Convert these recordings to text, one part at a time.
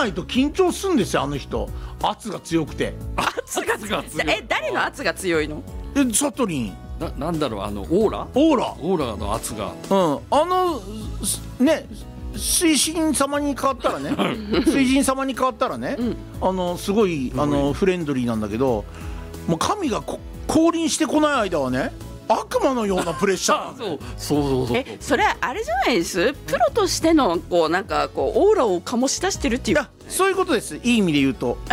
ないと緊張するんですよ、あの人。圧が強くて。 圧が強い。 誰の圧が強いの？ サトリン。 なんだろう、オーラの圧が。 ね、水神様に変わったらね水神様に変わったらね、すごいフレンドリーなんだけど、もう神が降臨してこない間はね、悪魔のようなプレッシャー。 そうそれあれじゃないです？プロとしてのなんかオーラを醸し出してるっていう。 いや、そういうことです。いい意味で言うと。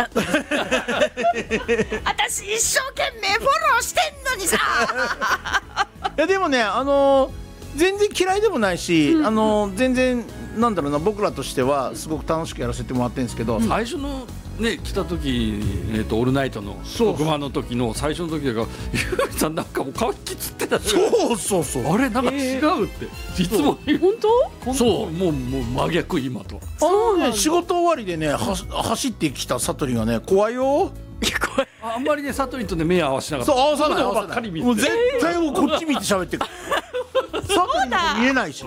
私一生懸命フォローしてんのにさ。 いやでもね、全然嫌いでもないし、全然なんだろうな、僕らとしてはすごく楽しくやらせてもらってるんですけど、 最初のね来た時、オールナイトの特番の時の最初の時だから、ゆうりさんなんかもう顔きつってた。 そうあれなんか違うって実も本当？ そうもう真逆今と。 仕事終わりでね、走ってきたサトリンがね、怖いよ。 あんまりね、サトリンとね目合わせなかった。 そう、合わさないばっかり見て。 もう絶対こっち見て喋ってくる。サトリンも見えないし。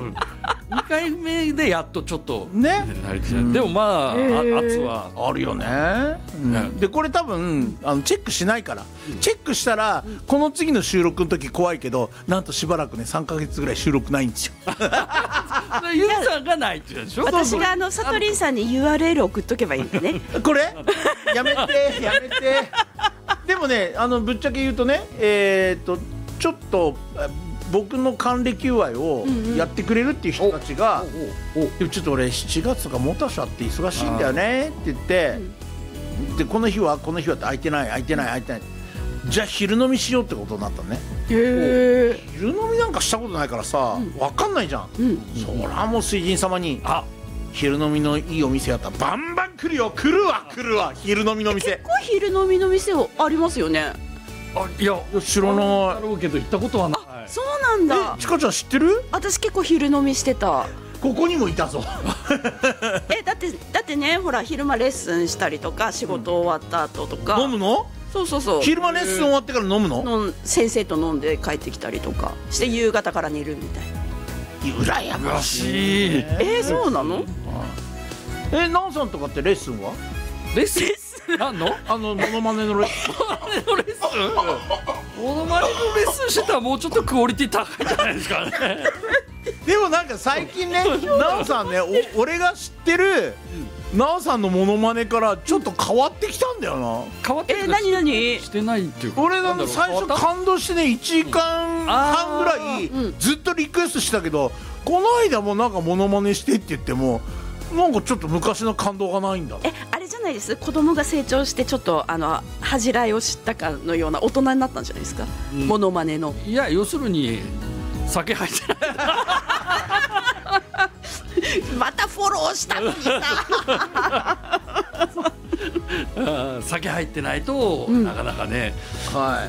2回目でやっとちょっとね、 でもまあ圧はあるよね。でこれ多分チェックしないから、チェックしたらこの次の収録の時怖いけど、なんとしばらくね3ヶ月ぐらい収録ないんですよ。 ゆうさんがないって言うでしょ。 私がサトリンさんに URL 送っとけばいいんだね。 これやめてやめて。でもね、ぶっちゃけ言うとね、ちょっと僕の還暦祝いをやってくれるっていう人たちが、でもちょっと俺7月とかモーターショーあって忙しいんだよねって言って、でこの日はって空いてないじゃあ昼飲みしようってことになったのね。昼飲みなんかしたことないからさ、分かんないじゃん。そらもう水神様に昼飲みのいいお店やったらバンバン来るわ昼飲みの店。 結構昼飲みの店ありますよね。 いや知らないだろうけど行ったことはない。 そうなんだ。 ちかちゃん知ってる？ 私結構昼飲みしてた。 ここにもいたぞ。 だってね、ほら昼間レッスンしたりとか仕事終わった後とか、 飲むの？ そう昼間レッスン終わってから飲むの？ 先生と飲んで帰ってきたりとかして夕方から寝るみたいな。 羨ましい。 そうなの？ なおさんとかってレッスンは？ レッスン何の？ モノマネのレッスン。 モノマネのレッスンしてたらもうちょっとクオリティ高いんじゃないですかね。 でもなんか最近ね、なおさんね、俺が知ってるなおさんのモノマネからちょっと変わってきたんだよな。 変わってる？ 何してないっていうか。 俺最初感動してね、1時間半ぐらいずっとリクエストしたけど、この間もなんかモノマネしてって言ってもなんかちょっと昔の感動がないんだ。 あれじゃないです？子供が成長してちょっと恥じらいを知ったかのような大人になったんじゃないですか、モノマネの。 いや、要するに酒入ってない。 またフォローしたのにさ。 酒入ってないと、なかなかね。 はい。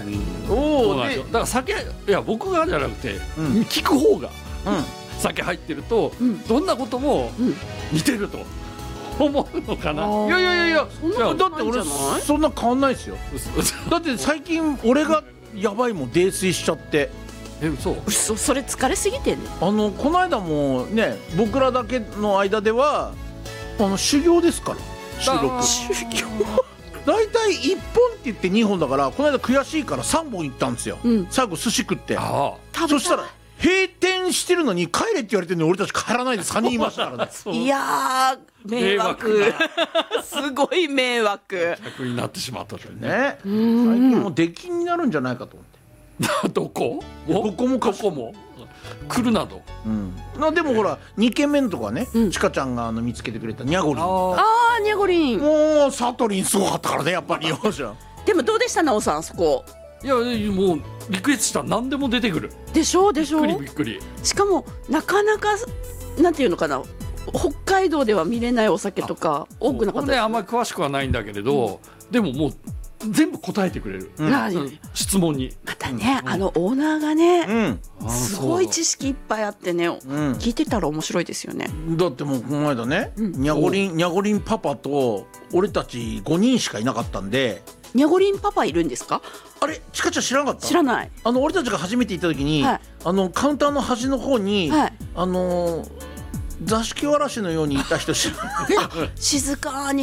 だから酒、いや僕がじゃなくて、聞く方が、酒入ってると、どんなことも似てると思うのかな。 いやだって俺そんな変わんないですよ。だって最近俺がやばいもん泥酔しちゃって。 嘘、それ疲れすぎてんね。 この間もね、僕らだけの間では修行ですから。収録修行だいたい1本って言って2本だから、この間悔しいから3本行ったんですよ。最後寿司食って、そしたら閉店してるのに帰れって言われてるのに俺たち帰らないで3人いましたからね。 いやー迷惑。すごい迷惑。 客になってしまったというね。最近もう出禁になるんじゃないかと思って。 どこも来るなど。 でもほら2軒目のとこはね、ちかちゃんが見つけてくれたニャゴリン。 ニャゴリン。 もうサトリンすごかったからね、やっぱり。 でもどうでした、なおさん、そこ。 いや、もうリクエストしたら何でも出てくるでしょ。びっくり。 しかもなかなかなんていうのかな、北海道では見れないお酒とか多くなかったです。 あんまり詳しくはないんだけれど、でももう全部答えてくれる、質問に。 またね、オーナーがね、すごい知識いっぱいあってね、聞いてたら面白いですよね。 だってもうこの間ね、ニャゴリンパパと俺たち5人しかいなかったんで。 ニャゴリンパパいるんですか？ あれ、ちかちゃん知らなかった？ 知らない。 俺たちが初めて行った時に、カウンターの端の方に、座敷わらしのようにいた人知らない？ 静かに